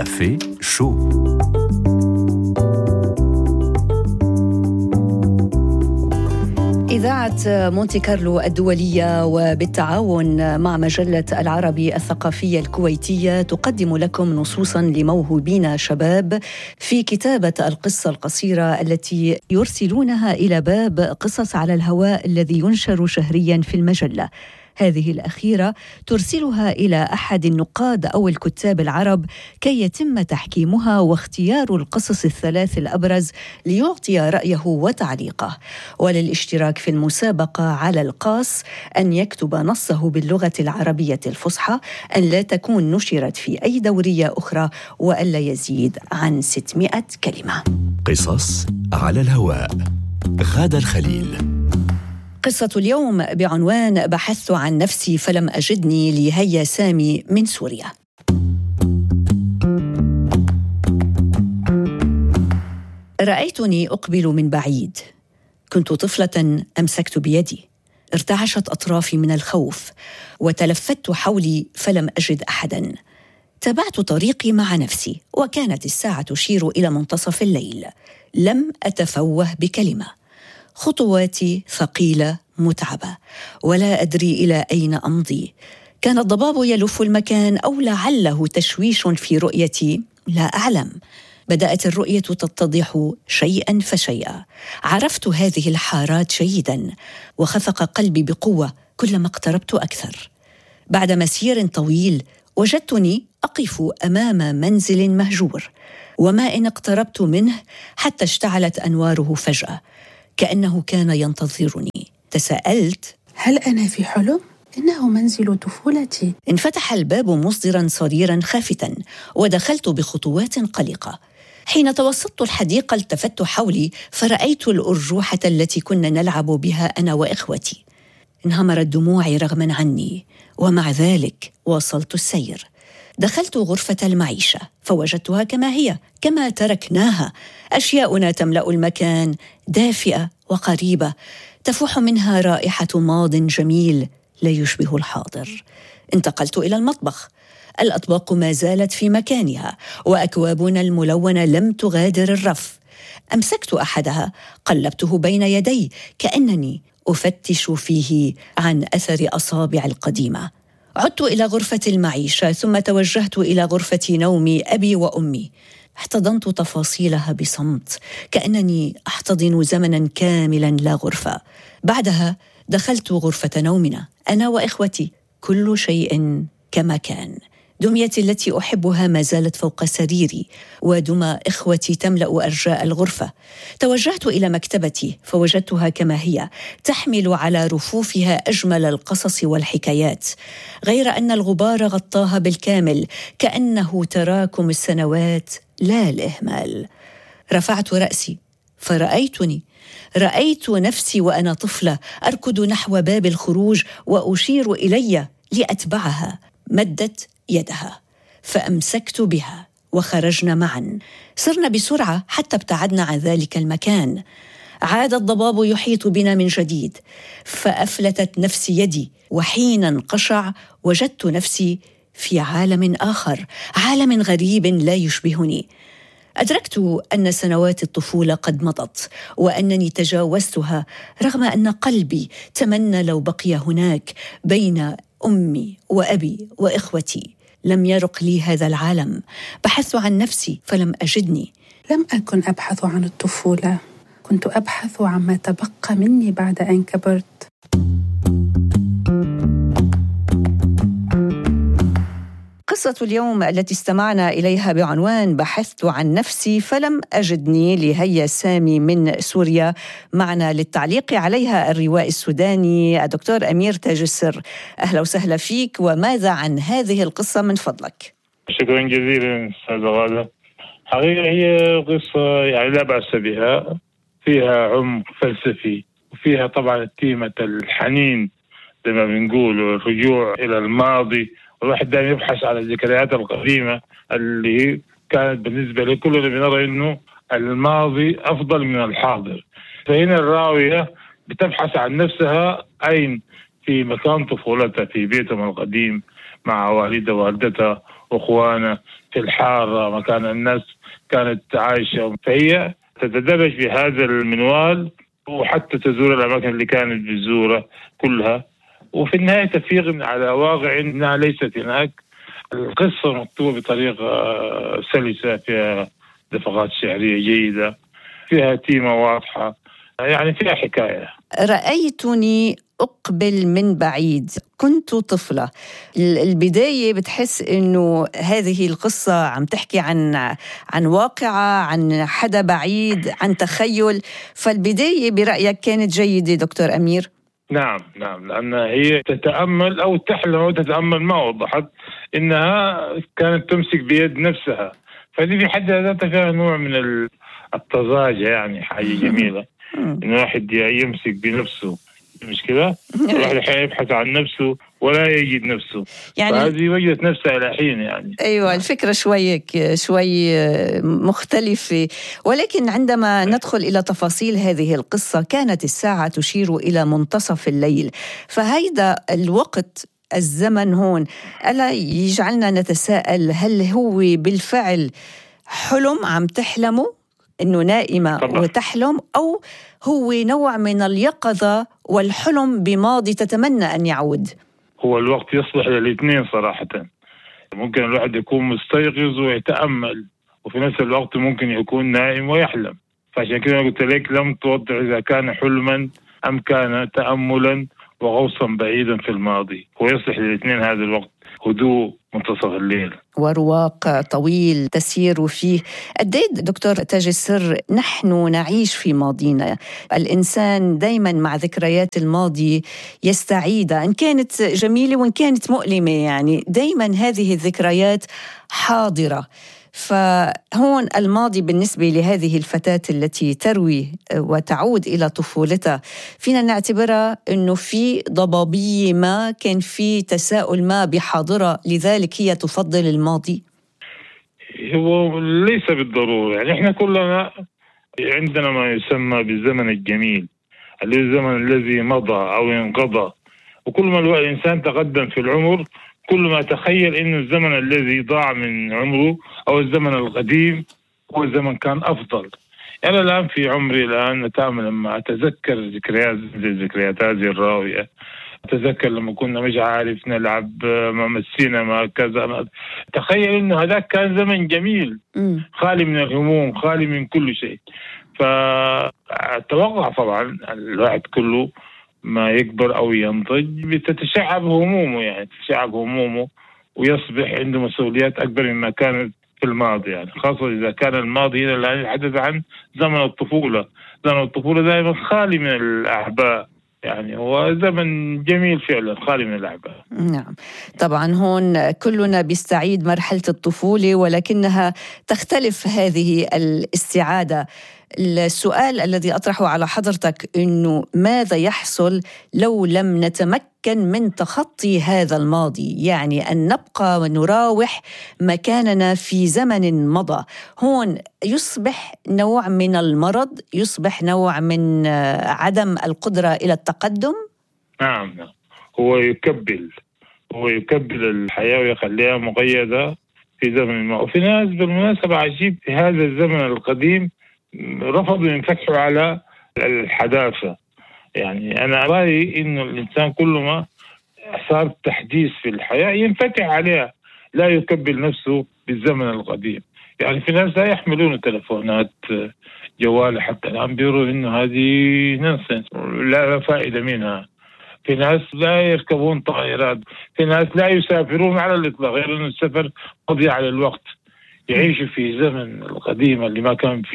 كافي شو. إذاعة مونتي كارلو الدولية وبالتعاون مع مجلة العربي الثقافية الكويتية تقدم لكم نصوصاً لموهوبين شباب في كتابة القصة القصيرة التي يرسلونها إلى باب قصص على الهواء الذي ينشر شهرياً في المجلة. هذه الأخيرة ترسلها إلى أحد النقاد أو الكتاب العرب كي يتم تحكيمها واختيار القصص الثلاث الأبرز ليعطي رأيه وتعليقه. وللاشتراك في المسابقة على القاص أن يكتب نصه باللغة العربية الفصحى، أن لا تكون نشرت في أي دورية أخرى، وأن لا يزيد عن 600 كلمة. قصص على الهواء. غادة الخليل. قصة اليوم بعنوان بحثت عن نفسي فلم أجدني لهيا سامي من سوريا. رأيتني أقبل من بعيد. كنت طفلة أمسكت بيدي. ارتعشت أطرافي من الخوف وتلفت حولي فلم أجد أحدا. تابعت طريقي مع نفسي وكانت الساعة تشير إلى منتصف الليل. لم أتفوه بكلمة. خطواتي ثقيلة متعبة ولا أدري إلى أين أمضي. كان الضباب يلف المكان أو لعله تشويش في رؤيتي، لا أعلم. بدأت الرؤية تتضح شيئا فشيئا. عرفت هذه الحارات جيدا وخفق قلبي بقوة كلما اقتربت أكثر. بعد مسير طويل وجدتني أقف أمام منزل مهجور، وما إن اقتربت منه حتى اشتعلت أنواره فجأة كأنه كان ينتظرني. تساءلت: هل أنا في حلم؟ إنه منزل طفولتي. انفتح الباب مصدرا صريرا خافتا ودخلت بخطوات قلقة. حين توسطت الحديقة التفت حولي فرأيت الأرجوحة التي كنا نلعب بها أنا وإخوتي. انهمرت دموعي رغما عني، ومع ذلك واصلت السير. دخلت غرفة المعيشة فوجدتها كما هي، كما تركناها. أشياؤنا تملأ المكان، دافئة وقريبة، تفوح منها رائحة ماض جميل لا يشبه الحاضر. انتقلت إلى المطبخ. الأطباق ما زالت في مكانها وأكوابنا الملونة لم تغادر الرف. أمسكت أحدها قلبته بين يدي كأنني أفتش فيه عن أثر أصابع القديمة. عدت إلى غرفة المعيشة ثم توجهت إلى غرفة نوم أبي وأمي. احتضنت تفاصيلها بصمت كأنني أحتضن زمنا كاملا لا غرفة. بعدها دخلت غرفة نومنا أنا وإخوتي، كل شيء كما كان. دميتي التي أحبها ما زالت فوق سريري، ودمى إخوتي تملأ أرجاء الغرفة. توجهت إلى مكتبتي فوجدتها كما هي، تحمل على رفوفها أجمل القصص والحكايات، غير أن الغبار غطاها بالكامل كأنه تراكم السنوات لا الإهمال. رفعت رأسي فرأيتني، رأيت نفسي وأنا طفلة أركض نحو باب الخروج وأشير إلي لأتبعها. مدت يدها فأمسكت بها وخرجنا معا. سرنا بسرعة حتى ابتعدنا عن ذلك المكان. عاد الضباب يحيط بنا من جديد فأفلتت نفسي يدي، وحين انقشع وجدت نفسي في عالم آخر، عالم غريب لا يشبهني. أدركت أن سنوات الطفولة قد مضت وأنني تجاوزتها، رغم أن قلبي تمنى لو بقي هناك بين أمي وأبي وإخوتي. لم يرق لي هذا العالم. بحثت عن نفسي فلم أجدني. لم أكن أبحث عن الطفولة، كنت أبحث عما تبقى مني بعد أن كبرت. قصة اليوم التي استمعنا إليها بعنوان بحثت عن نفسي فلم أجدني لهيا سامي من سوريا. معنا للتعليق عليها الروائي السوداني الدكتور أمير تاج السر. أهلا وسهلا فيك، وماذا عن هذه القصة من فضلك؟ شكرا جزيلا أستاذ غادة. حقيقة هي قصة يعني لا بأس بها، فيها عمق فلسفي وفيها طبعا تيمة الحنين زي ما بنقول والرجوع إلى الماضي، والواحد دائما يبحث على الذكريات القديمة اللي كانت بالنسبة لكلنا بنرى إنه الماضي أفضل من الحاضر. فهنا الراوية بتبحث عن نفسها أين في مكان طفولتها في بيتهم القديم مع والدها ووالدتها وأخوانه في الحارة مكان الناس كانت عايشة. فهي تتدرج في هذا المنوال وحتى تزور الأماكن اللي كانت بتزورها كلها، وفي النهاية تفيق على واقع أنها ليست هناك. القصة مكتوبة بطريقة سلسة، فيها دفقات شعرية جيدة، فيها تيمة واضحة، يعني فيها حكاية. رأيتني أقبل من بعيد، كنت طفلة. البداية بتحس إنه هذه القصة عم تحكي عن واقعة، عن حدا بعيد، عن تخيل. فالبداية برأيك كانت جيدة دكتور أمير؟ نعم، لأن هي تتأمل أو تحلم أو تتأمل، ما وضحت إنها كانت تمسك بيد نفسها، فدي في حد ذاتها فيها نوع من الطزاجة، يعني حاجة جميلة إن واحد يمسك بنفسه، مش كده؟ الواحد يبحث عن نفسه ولا يجد نفسه، يعني فهذه وجدت نفسها إلى حين يعني. أيوة، الفكرة شوي مختلفة، ولكن عندما ندخل إلى تفاصيل هذه القصة كانت الساعة تشير إلى منتصف الليل، فهيدا الوقت الزمن هون ألا يجعلنا نتساءل هل هو بالفعل حلم عم تحلمه، إنه نائمة طبعا وتحلم، أو هو نوع من اليقظة والحلم بماضي تتمنى أن يعود؟ هو الوقت يصلح للاثنين صراحة. ممكن الواحد يكون مستيقظ ويتأمل، وفي نفس الوقت ممكن يكون نائم ويحلم. فعشان كده قلت لك لم توضح إذا كان حلما أم كان تأملا وغوصا بعيدا في الماضي. هو يصلح للاثنين هذا الوقت، هدوء منتصف الليل ورواق طويل تسير فيه. قديد دكتور تاج السر نحن نعيش في ماضينا؟ الإنسان دايما مع ذكريات الماضي يستعيدها، إن كانت جميلة وإن كانت مؤلمة، يعني دايما هذه الذكريات حاضرة. فهون الماضي بالنسبة لهذه الفتاة التي تروي وتعود إلى طفولتها فينا نعتبرها أنه في ضبابية ما، كان في تساؤل ما بحاضرة، لذلك هي تفضل الماضي. هو ليس بالضرورة، يعني إحنا كلنا عندنا ما يسمى بالزمن الجميل، اللي هو الزمن الذي مضى أو انقضى. وكل ما الإنسان تقدم في العمر كل ما تخيل إنه الزمن الذي ضاع من عمره أو الزمن القديم هو الزمن كان أفضل. أنا الآن في عمري الآن أتأمل لما أتذكر ذكريات هذه الراوية، أتذكر لما كنا مش عارف نلعب السينما كذا، تخيل إنه هذا كان زمن جميل خالي من الهموم، خالي من كل شيء. فأتوقع طبعا الواحد كله ما يكبر أو ينضج بتتشعب همومه، يعني تتشعب همومه ويصبح عنده مسؤوليات أكبر مما كانت في الماضي، يعني خاصة إذا كان الماضي هنا الآن يتحدث عن زمن الطفولة. زمن الطفولة دائما خالي من الأعباء، يعني هو زمن جميل فعلا خالي من الأعباء. نعم طبعا، هون كلنا بيستعيد مرحلة الطفولة، ولكنها تختلف هذه الاستعادة. السؤال الذي أطرحه على حضرتك إنه ماذا يحصل لو لم نتمكن من تخطي هذا الماضي، يعني أن نبقى ونراوح مكاننا في زمن مضى. هون يصبح نوع من المرض، يصبح نوع من عدم القدرة إلى التقدم. نعم، هو يكبل الحياة ويخليها مقيدة في زمن ما. وفي ناس بالمناسبة عجيب في هذا الزمن القديم رفضوا ينفتحوا على الحداثة. يعني أنا رأيي إنه الإنسان كل ما صار تحديث في الحياة ينفتح عليها، لا يكبل نفسه بالزمن القديم. يعني في ناس لا يحملون تلفونات جوال حتى الآن، بيقولوا إنه هذه نونسنس لا فائدة منها. في ناس لا يركبون طائرات، في ناس لا يسافرون على الإطلاق، غير أن السفر مضيعة للوقت. يعيشوا في زمن القديم اللي ما كان